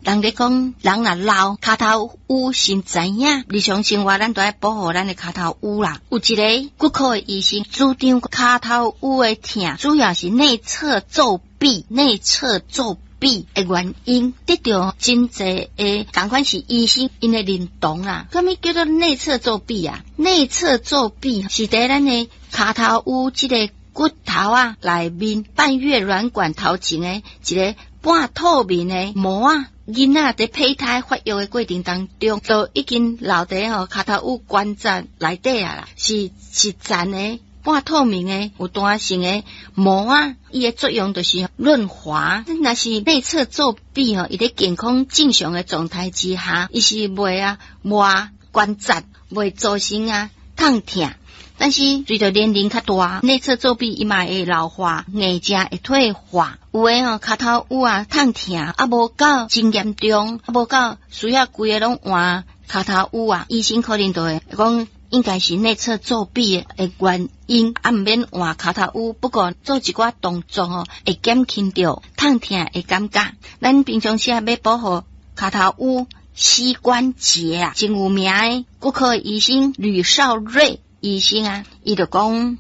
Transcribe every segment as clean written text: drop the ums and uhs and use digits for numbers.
人咧讲，人若老，骹头污先知影。日常生活咱都要保护咱的骹头污啦。有一个骨科的医生主张骹头污的痛，主要是内侧皱臂的原因，得到真侪的同款是医生因的认同啦。什么叫做内侧皱臂啊？内侧皱臂是在咱的骹头污这个骨头啊内面半月软管头前的一个半透明的膜啊。囡仔在胚胎发育的过程当中，都已经留在骹头污关节内底啊啦，是粘的。半透明的有弹性的膜啊，伊的作用就是润滑。若是内侧皱臂伊在健康正常的状态之下，伊是袂磨关节，袂造成痛痛。但是随着年龄较大，内侧皱臂伊嘛会老化，硬件会退化。有诶骹头污痛痛，无够真严重，无够需要规个拢换骹头污医生可能就会讲。应该是内侧皱臂的原因，毋免换骹头污。不过做一寡动作会减轻着痛痛的感觉。咱平常时要保护骹头污、膝关节真有名的骨科医生吕少瑞医生伊就讲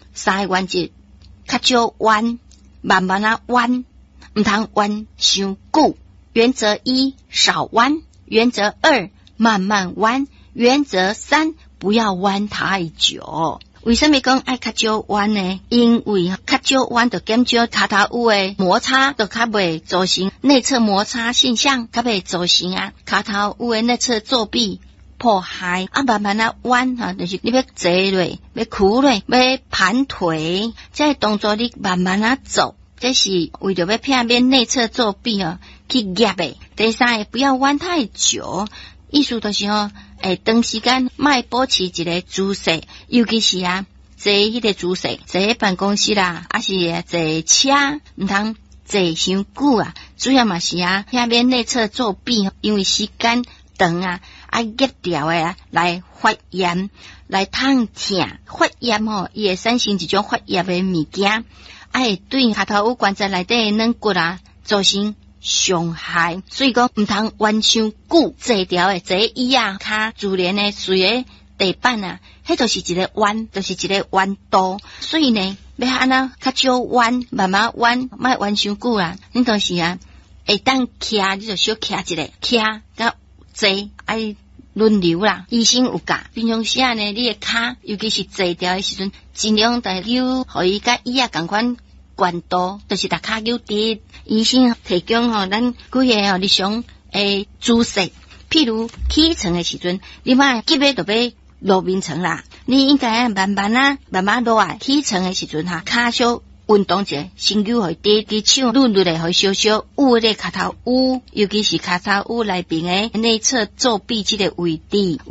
3个原则：较少弯，慢慢弯，唔通弯伤久。原则1：少弯。原则2：慢慢弯。原则3：不要弯太久。为什么讲爱较少弯呢？因为较少弯就减少骹头污的摩擦，就较袂造成内侧摩擦现象，较袂造成骹头污的内侧皱臂破坏。慢慢弯就是你要坐落，要屈落，要盘腿，这动作你慢慢走，这是为着要避免内侧皱臂去夹的。第3个，不要弯太久。意思就是长时间莫保持一个姿势，尤其是坐迄个姿势，坐办公室啦，还是坐车，唔通坐伤久主要嘛是避免内侧皱臂，因为时间长压掉来发炎，来痛痛。发炎伊会产生一种发炎的物件，会对骹头污关节内底的软骨造成伤害，所以讲唔通弯伤久，坐条的坐椅较自然的随的地板迄就是一个弯，就是一个弯度。所以呢，要安怎较少弯，慢慢弯，莫弯伤久你就是会当徛，你就小徛一下，徛甲坐爱轮流啦。医生有教，平常时呢，你的骹，尤其是坐条的时阵，尽量在扭，互伊甲椅同款。关度就是大骹扭直，医生提供咱几个日常的姿势，譬如起床的时阵，你莫急的就要落眠床啦，你应该慢慢落来。起床的时阵骹小运动者，身躯会直手捋捋的，会小小捂咧骹头污，尤其是骹头污内边的内侧皱臂这个位置。